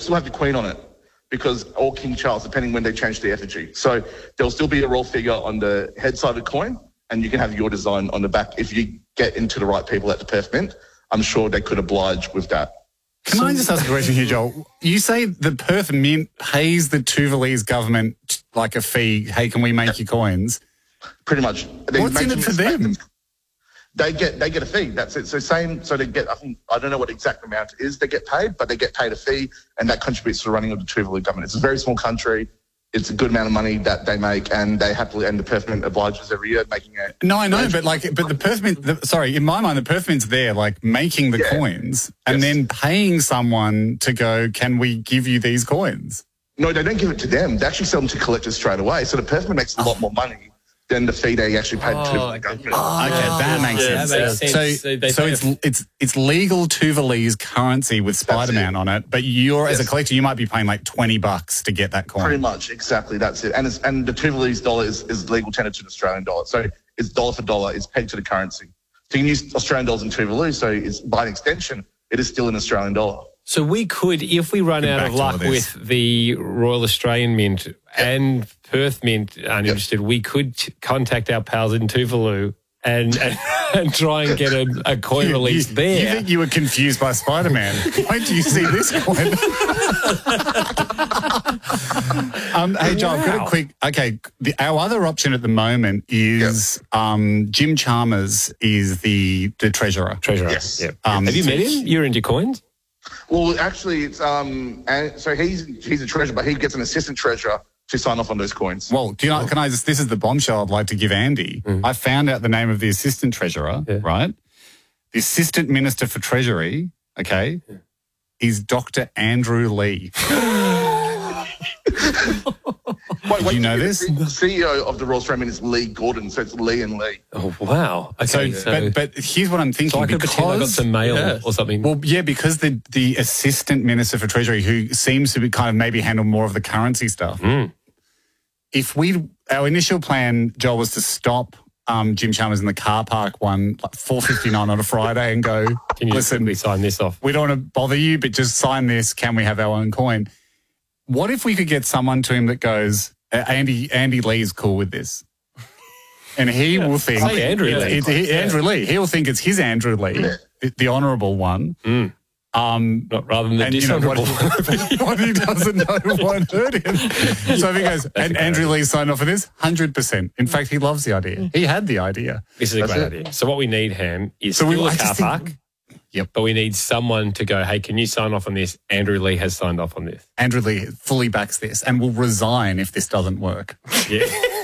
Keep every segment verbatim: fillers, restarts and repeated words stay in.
still have the Queen on it because, or King Charles, depending when they change the effigy. So there'll still be a royal figure on the head side of the coin, and you can have your design on the back. If you get into the right people at the Perth Mint, I'm sure they could oblige with that. Can I just ask a question here, Joel? You say the Perth Mint pays the Tuvaluese government like a fee. Hey, can we make your coins? Pretty much. They What's in it for them? They get they get a fee. That's it. So same. So they get. I think I don't know what exact amount it is they get paid, but they get paid a fee, and that contributes to the running of the Tuvalu government. It's a very small country. It's a good amount of money that they make, and they happily, and the Perth Mint obliges every year making it. No, I know, but like, but the Perth Mint, the, sorry, in my mind, the Perth Mint's there, like making the yeah. coins, and yes. then paying someone to go, can we give you these coins? No, they don't give it to them. They actually sell them to collectors straight away. So the Perth Mint makes a lot more money than the fee they actually paid oh, to okay. the government. Oh, okay, that makes yeah, sense. That makes sense. So, so, they so it's it's it's legal Tuvaluese currency with Spider-Man on it, but you're yes. as a collector, you might be paying like twenty bucks to get that coin. Pretty much, exactly. That's it. And it's, and the Tuvaluese dollar is, is legal tender to the Australian dollar, so it's dollar for dollar. It's pegged to the currency. So you can use Australian dollars in Tuvalu. So it's by an extension, it is still an Australian dollar. So we could, if we run out of luck with the Royal Australian Mint yep. and Perth Mint aren't yep. interested, we could t- contact our pals in Tuvalu and, and, and try and get a, a coin you, release you, there. You think you were confused by Spider-Man? Wait till you see this coin. um, hey, Joel, wow. I've got a quick... Okay, the, our other option at the moment is yep. um, Jim Chalmers is the, the treasurer. Treasurer, yes. Yep. Um, Have you met him? You're into coins? Well, actually, it's um, and so he's he's a treasurer, but he gets an assistant treasurer to sign off on those coins. Well, do you know? Can I just? This is the bombshell I'd like to give Andy. Mm. I found out the name of the assistant treasurer. Yeah. Right, the assistant minister for treasury. Okay, yeah. is Doctor Andrew Lee. Wait, wait, Did you know this? The C E O of the Royal Australian Mint is Lee Gordon, so it's Lee and Lee. Oh, wow. Okay, so, so, but, but here's what I'm thinking. So I could pretend I got some mail yeah. or something. Well, yeah, because the, the assistant minister for treasury, who seems to be kind of maybe handle more of the currency stuff, mm. if we, our initial plan, Joel, was to stop um, Jim Chalmers in the car park one, like four fifty-nine on a Friday and go, can you listen, we sign this off? We don't want to bother you, but just sign this. Can we have our own coin? What if we could get someone to him that goes, uh, Andy Andy Lee's cool with this? And he yeah. will think... Say Andrew it, Lee. It, it, yeah. Andrew Lee. He'll think it's his Andrew Lee, yeah. the, the honourable one. Mm. Um, Not rather than the dishonourable you know, what, what he doesn't know won't hurt him. So if he goes, and Andrew idea. Lee signed off for this, one hundred percent. In fact, he loves the idea. He had the idea. This is a That's great it. idea. So what we need, Ham, is so still we, a car park. Think, Yep. But we need someone to go, hey, can you sign off on this? Andrew Lee has signed off on this. Andrew Lee fully backs this and will resign if this doesn't work. Yeah.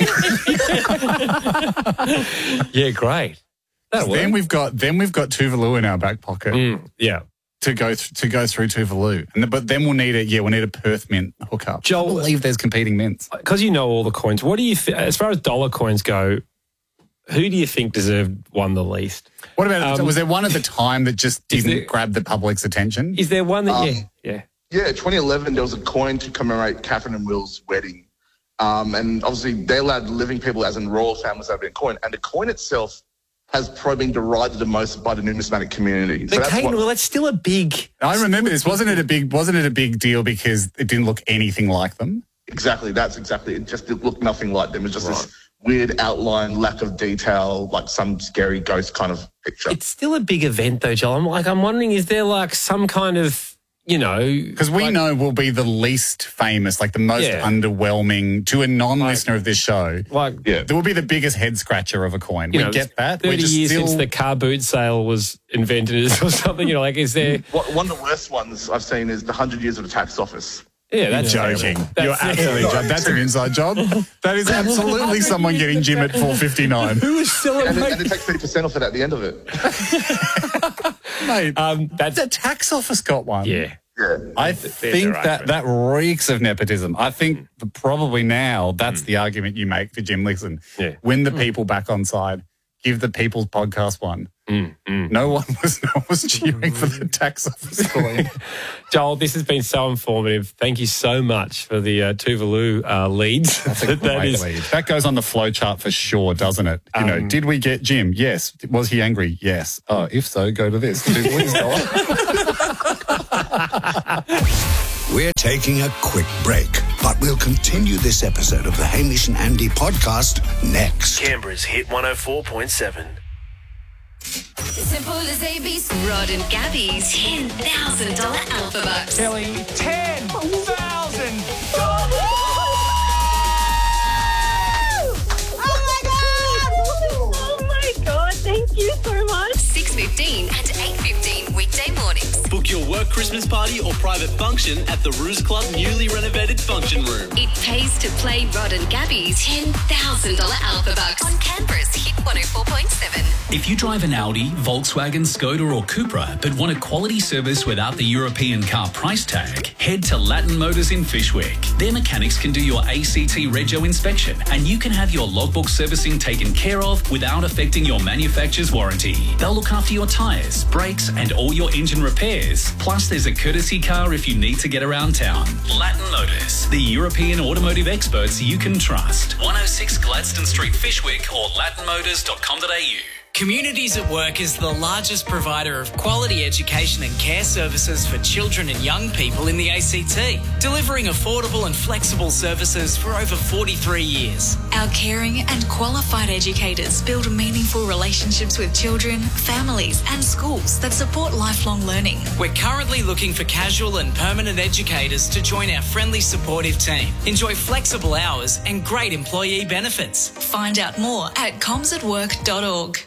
yeah, great. That'll work. Then we've got then we've got Tuvalu in our back pocket. Mm, yeah. To go th- to go through Tuvalu. And the, but then we'll need a yeah, we'll need a Perth Mint hookup. Joel, I believe there's competing mints. Because you know all the coins. What do you th- as far as dollar coins go, who do you think deserved one the least? What about, um, was there one at the time that just didn't there, grab the public's attention? Is there one that, um, yeah, yeah. Yeah, twenty eleven, there was a coin to commemorate Catherine and Will's wedding. Um, and obviously they allowed living people, as in royal families, to have a coin. And the coin itself has probably been derided the most by the numismatic community. So that's Kate, what, well, that's still a big... I remember this. Wasn't it a big, wasn't it a big deal because it didn't look anything like them? Exactly, that's exactly it. It just looked nothing like them. It was just right. this weird outline, lack of detail, like some scary ghost kind of picture. It's still a big event though, Joel. I'm like, I'm wondering, is there like some kind of, you know... Because we like, know we'll be the least famous, like the most yeah. underwhelming to a non-listener like, of this show. Like, yeah. There will be the biggest head scratcher of a coin. You we know, get that. thirty We're just years still... since the car boot sale was invented or something, you know, like is there... One of the worst ones I've seen is the one hundred years of the tax office. Yeah, that's joking. That's, You're absolutely joking. That's an inside job. That is absolutely someone getting Jim at four fifty-nine. Who is celebrating? And, and it takes thirty percent off it at the end of it. Mate, um, that's the tax office got one. Yeah. Yeah. I think that that reeks of nepotism. I think that probably now that's mm. the argument you make to Jim. Listen, yeah. win the people back on side. Give the People's Podcast one. Mm, mm. No one was no one was cheering for the tax office coin. Joel, this has been so informative. Thank you so much for the uh, Tuvalu uh, leads. That's a great that is, lead. That goes on the flow chart for sure, doesn't it? You um, know, did we get Jim? Yes. Was he angry? Yes. Oh, if so, go to this. Tuvalu's dollar. We're taking a quick break, but we'll continue this episode of the Hamish and Andy podcast next. Canberra's Hit one oh four point seven. Simple as A B C. Rod and Gabby's ten thousand dollars Alpha Bucks. Kelly, ten thousand dollars! Oh my God, thank you so much. six fifteen and eight fifteen weekday mornings. Book your work Christmas party or private function at the Ruse Club newly renovated function room. It pays to play Rod and Gabby's ten thousand dollars Alpha Bucks on Canberra's Hit one oh four point seven. If you drive an Audi, Volkswagen, Skoda or Cupra but want a quality service without the European car price tag, head to Latin Motors in Fishwick. Their mechanics can do your A C T Rego inspection and you can have your logbook servicing taken care of without affecting your manufacturer's warranty. They'll look after your tyres, brakes and all your engine repairs. Plus there's a courtesy car if you need to get around town. Latin Motors, the European automotive experts you can trust. one oh six Gladstone Street, Fishwick or latin motors dot com dot a u. Communities at Work is the largest provider of quality education and care services for children and young people in the A C T, delivering affordable and flexible services for over forty-three years. Our caring and qualified educators build meaningful relationships with children, families and schools that support lifelong learning. We're currently looking for casual and permanent educators to join our friendly, supportive team. Enjoy flexible hours and great employee benefits. Find out more at comms at work dot org.